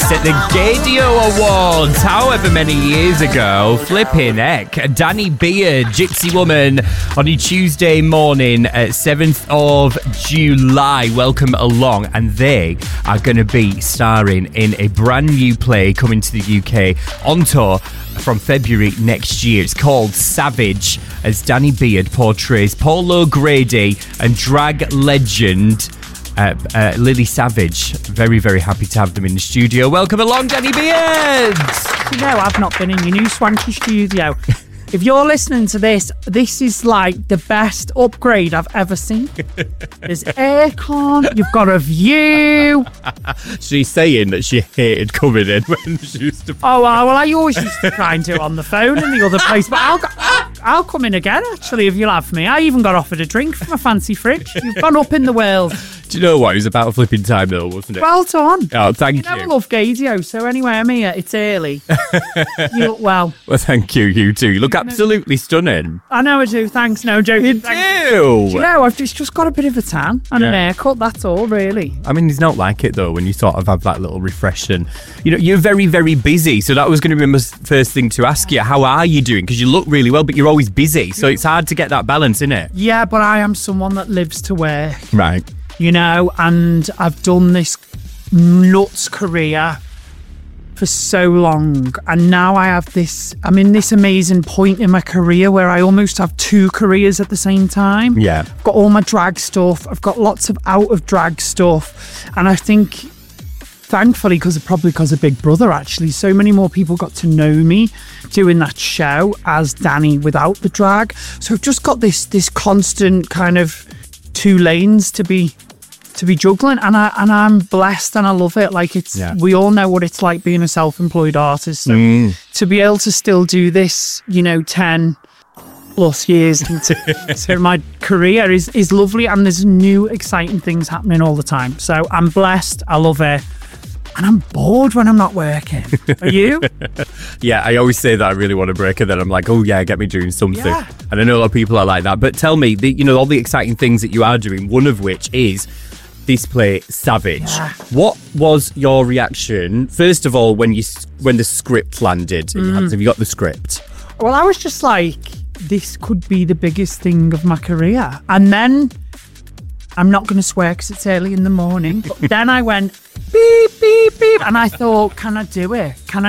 at the Gaydio Awards, however many years ago. Flipping heck. Danny Beard, Gypsy Woman, on a Tuesday morning at 7th of July. Welcome along. And they are going to be starring in a brand new play coming to the UK on tour from February next year. It's called Savage, as Danny Beard portrays Paul O'Grady and drag legend Lily Savage. Very, very happy to have them in the studio. Welcome along, Danny Beard. You know, I've not been in your new swanky studio. If you're listening to this, this is like the best upgrade I've ever seen. There's aircon, you've got a view. She's saying that she hated coming in when she used to... Oh, well, I always used to try and do it on the phone in the other place, but I'll come in again, actually, if you'll have me. I even got offered a drink from a fancy fridge. You've gone up in the world. Do you know what? It was about a flipping time, though, wasn't it? Well done. Oh, thank you. I love Gaydio, so anyway, I'm here. It's early. You look well. Well, thank you. You too. You look absolutely stunning. I know I do. Thanks. No, joking. You do. You know, I've just got a bit of a tan and an haircut. That's all, really. I mean, it's not like it, though, when you sort of have that little refresh. And, you know, you're very, very busy. So that was going to be my first thing to ask you. How are you doing? Because you look really well, but you're always busy. So it's hard to get that balance, isn't it? Yeah, but I am someone that lives to work. Right. You know, and I've done this nuts career for so long, and now I'm in this amazing point in my career where I almost have two careers at the same time. Yeah. I've got all my drag stuff, I've got lots of out of drag stuff, and I think thankfully, because of Big Brother, actually, so many more people got to know me doing that show as Danny without the drag. So I've just got this constant kind of two lanes to be juggling, and I'm blessed and I love it. Like we all know what it's like being a self-employed artist. So to be able to still do this, 10 plus years into my career is lovely, and there's new exciting things happening all the time. So I'm blessed. I love it. And I'm bored when I'm not working. Are you? Yeah, I always say that I really want to break it. Then I'm like, oh yeah, get me doing something. Yeah. And I know a lot of people are like that. But tell me, all the exciting things that you are doing, one of which is this play, Savage. Yeah. What was your reaction, first of all, when the script landed? Have you got the script? Well, I was just like, this could be the biggest thing of my career. And then, I'm not going to swear because it's early in the morning, but then I went, beep, beep, beep. And I thought, can I do it? Can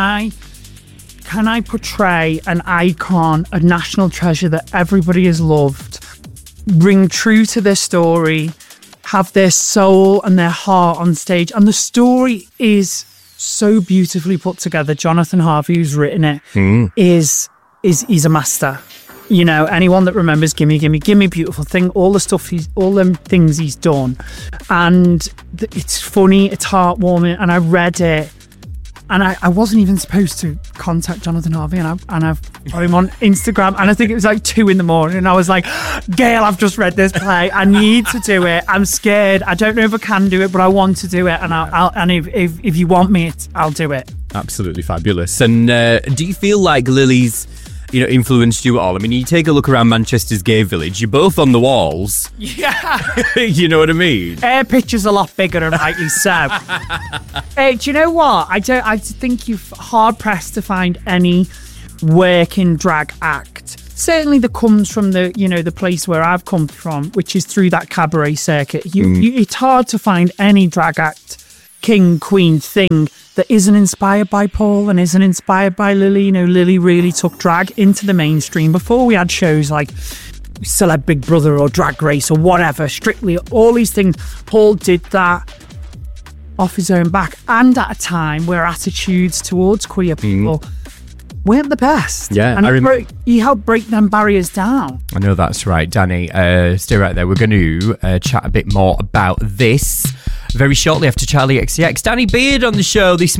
I portray an icon, a national treasure that everybody has loved, ring true to their story, have their soul and their heart on stage? And the story is so beautifully put together. Jonathan Harvey, who's written it, is a master. You know, anyone that remembers Gimme, Beautiful Thing, all them things he's done. And it's funny, it's heartwarming, and I read it, and I wasn't even supposed to contact Jonathan Harvey, and I've got him on Instagram, and I think it was like 2 a.m, and I was like, Gail, I've just read this play, I need to do it, I'm scared, I don't know if I can do it, but I want to do it, and if you want me, I'll do it. Absolutely fabulous. And do you feel like Lily's influenced you at all? I mean, you take a look around Manchester's gay village, you're both on the walls. Yeah. You know what I mean? Her picture's a lot bigger, and rightly so. Do you know what? I think you're hard pressed to find any working drag act. Certainly that comes from the place where I've come from, which is through that cabaret circuit. It's hard to find any drag act, king, queen, thing that isn't inspired by Paul and isn't inspired by Lily. Lily really took drag into the mainstream before we had shows like Celeb Big Brother or Drag Race or whatever, Strictly, all these things. Paul did that off his own back, and at a time where attitudes towards queer people weren't the best. Yeah, and he helped break them barriers down. I know that's right, Danny. Stay right there. We're going to chat a bit more about this very shortly after Charlie XCX. Danny Beard on the show this